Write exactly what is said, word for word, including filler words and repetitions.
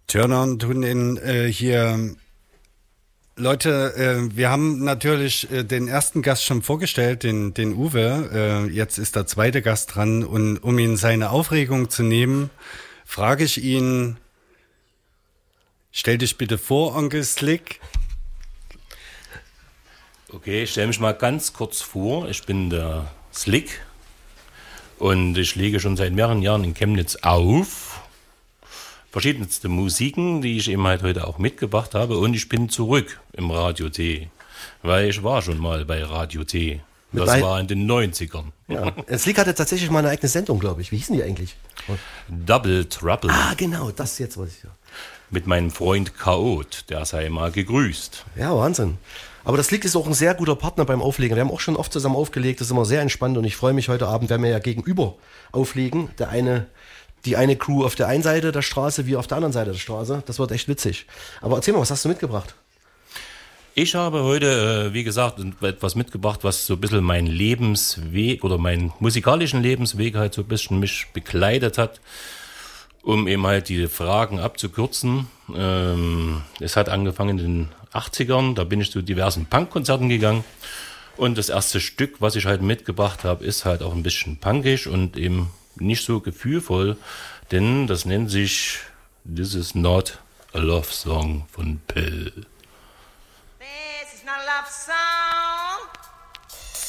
Turner und Hunin äh, hier. Leute, äh, wir haben natürlich äh, den ersten Gast schon vorgestellt, den, den Uwe. Äh, jetzt ist der zweite Gast dran und um ihn seine Aufregung zu nehmen, frage ich ihn, stell dich bitte vor, Onkel Slick. Okay, ich stelle mich mal ganz kurz vor. Ich bin der Slick und ich lege schon seit mehreren Jahren in Chemnitz auf. Verschiedenste Musiken, die ich eben halt heute auch mitgebracht habe, und ich bin zurück im Radio T, weil ich war schon mal bei Radio T. Das Mit war in den neunzigern. Ja. Slick hatte tatsächlich mal eine eigene Sendung, glaube ich. Wie hießen die eigentlich? Double Trouble. Ah, genau, das jetzt weiß ich ja. Mit meinem Freund Chaot, der sei mal gegrüßt. Ja, Wahnsinn. Aber das Slick ist auch ein sehr guter Partner beim Auflegen. Wir haben auch schon oft zusammen aufgelegt, das ist immer sehr entspannt und ich freue mich, heute Abend werden wir ja gegenüber auflegen. Der eine... Die eine Crew auf der einen Seite der Straße, wir auf der anderen Seite der Straße. Das wird echt witzig. Aber erzähl mal, was hast du mitgebracht? Ich habe heute, wie gesagt, etwas mitgebracht, was so ein bisschen meinen Lebensweg oder meinen musikalischen Lebensweg halt so ein bisschen mich begleitet hat, um eben halt die Fragen abzukürzen. Ähm, es hat angefangen in den achtzigern, da bin ich zu diversen Punkkonzerten gegangen. Und das erste Stück, was ich halt mitgebracht habe, ist halt auch ein bisschen punkisch und eben nicht so gefühlvoll, denn das nennt sich This is not a love song von Pell. This is not a love song.